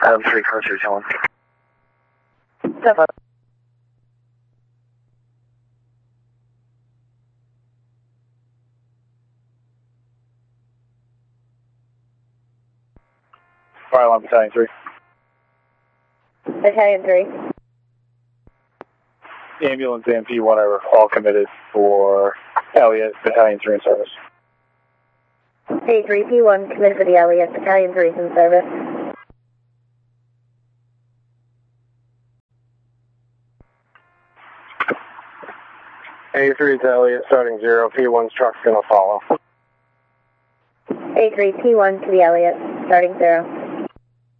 Adam 3, car 2, tell him. Step up. Fire alarm, Battalion 3. Battalion 3. Ambulance and P1 are all committed for Elliott, Battalion 3 in service. A3, P1, committed for the Elliott, Battalion 3 is in service. A3 to Elliott, starting 0. P1's truck's gonna follow. A3, P1 to the Elliott, starting 0.